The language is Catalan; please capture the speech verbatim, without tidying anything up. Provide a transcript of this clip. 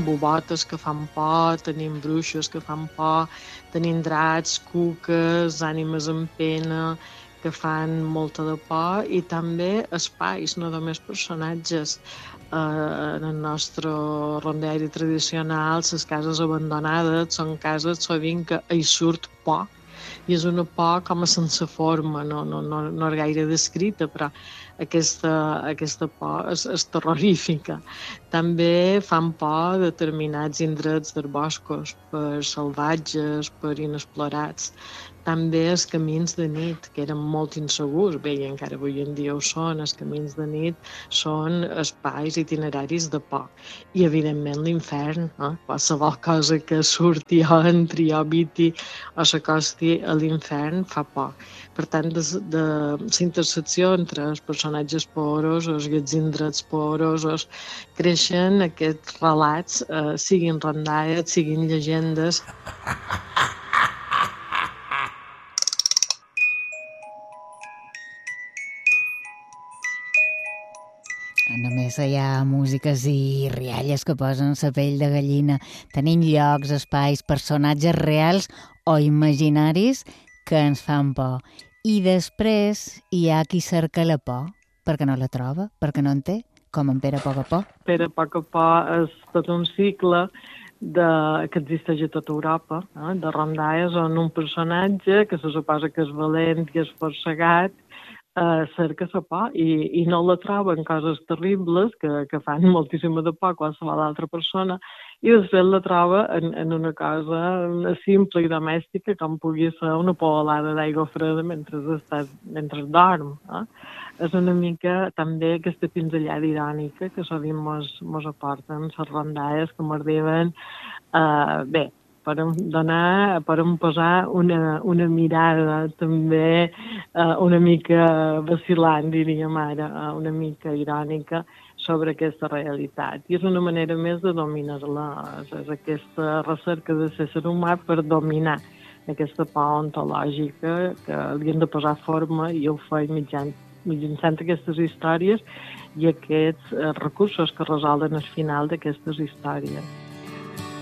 bubotes que fan por, tenim bruixos que fan por, tenim dracs, cuques, ànimes en pena, que fan molta de por, i també espais, no només personatges. Uh, en el nostre rondaire tradicional, les cases abandonades són cases sovint que hi surt por, i és una por com a sense forma, no, no, no, no és gaire descrita, però aquesta, aquesta por és, és terrorífica. També fan por determinats indrets dels boscos, per salvatges, per inexplorats. També els camins de nit, que eren molt insegurs, bé, i encara avui en dia ho són, els camins de nit són espais itineraris de por. I, evidentment, l'infern, eh? Qualsevol cosa que surti o entri o habiti o s'acosti a l'infern fa por. Per tant, de, de la intersecció entre els personatges porosos i els indrets porosos creixen aquests relats, eh, siguin rondalles, siguin llegendes. Només hi ha músiques i rialles que posen la pell de gallina. Tenim llocs, espais, personatges reals o imaginaris que ens fan por. I després hi ha qui cerca la por, perquè no la troba, perquè no en té, com en Pere Poc-a-Poc. Pere Poc-a-Poc és tot un cicle de, que existeix a tota Europa, eh? De rondalles on un personatge que se suposa que és valent i és forcegat, Uh, cerca la por i, i no la troba en coses terribles que, que fan moltíssima de por a qualsevol altra persona, i després la troba en, en una cosa simple i domèstica com pugui ser una poalada d'aigua freda mentre, està, mentre dorm. Eh? És una mica també aquesta pinzellada irònica que sovint mos, mos aporten les rondalles que m'arriben uh, bé, per donar, per posar una, una mirada també eh, una mica vacilant, diríem ara, una mica irònica sobre aquesta realitat. I és una manera més de dominar-la, és aquesta recerca de l'ésser humà per dominar aquesta por ontològica que li hem de posar forma, i ho fa mitjan, mitjançant aquestes històries i aquests eh, recursos que resolen al final d'aquestes històries.